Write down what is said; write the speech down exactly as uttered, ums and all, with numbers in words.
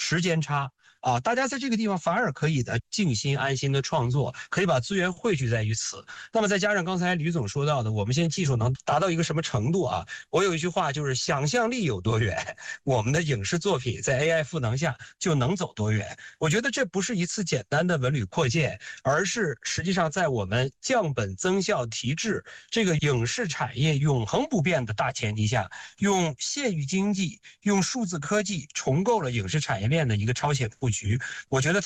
时间差。啊，大家在这个地方反而可以的静心安心的创作，可以把资源汇聚在于此。那么再加上刚才吕总说到的，我们现在技术能达到一个什么程度啊？我有一句话就是想象力有多远，我们的影视作品在 A I 赋能下就能走多远。我觉得这不是一次简单的文旅扩建，而是实际上在我们降本增效提质这个影视产业永恒不变的大前提下，用县域经济、用数字科技重构了影视产业链的一个超前布局。我觉得它